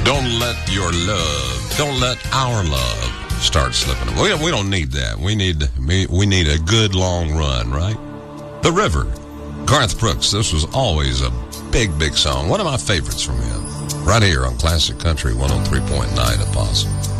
Don't let your love, don't let our love start slipping. We don't need that. We need a good long run, right? The River, Garth Brooks. This was always a big song. One of my favorites from him. Right here on Classic Country 103.9 Apostle.